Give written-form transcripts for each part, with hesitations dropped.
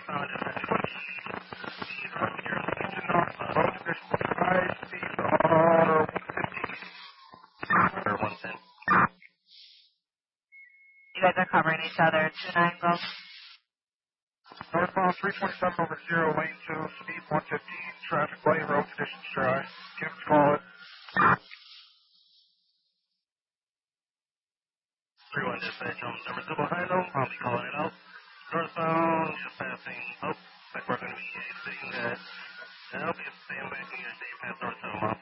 northbound is at 20. Speed from your location northbound. Road conditions dry, speed are 150. Or 110. You guys are covering each other. 29 Golf. Northbound 327 over 0, lane 2, speed 115, traffic light, road conditions dry. Kim's call it. 31 dispatch on number 2 behind them. I'll be calling it out. Northbound, just passing. Oh, like we're going to be saying that. I'll be staying back in your state pass northbound. Mom.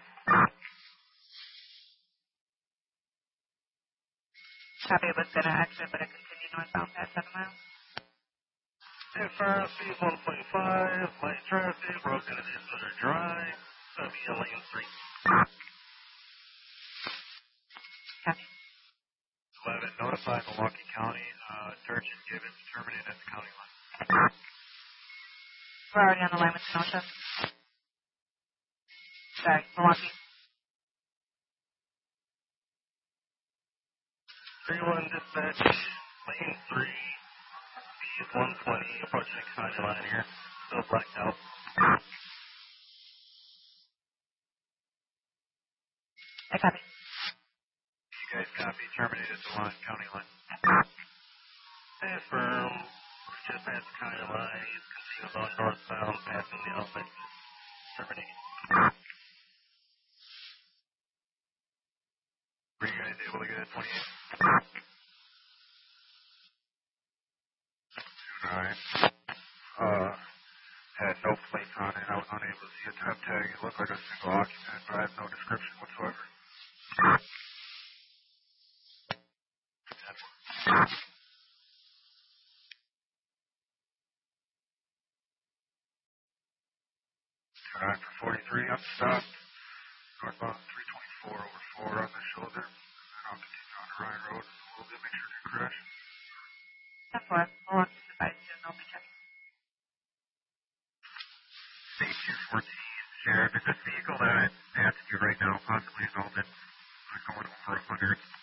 Copy was going to exit, but it continued northbound past 7 miles. And fire speed 1.5, light traffic, road conditions are dry. That'll be in lane 3. Copy. 11, notify Milwaukee County, Church and Gibbons terminated at the county line. We're already on the line with Kenosha. Sorry, Milwaukee. 31 dispatch, lane 3, speed 120, approaching the county line here. Still blacked out. I copy. You guys copy, terminated at the line, county line. And firm, just past the county line, continues on northbound, passing the outlet, terminating. Were you guys able to get a 28? 29. Had no plates on it. I was unable to see a temp tag. It looked like a single occupant, but I have no description whatsoever. Alright, for 43, I'm stopped. Northbound 324 over 4 on the shoulder. And I'll continue on the Ryan Road. We'll make sure to crash. 10-4. Milwaukee advised you. No be checking. State 214, Sheriff. Is this vehicle that I'm asking you right now possibly involved in going over 100?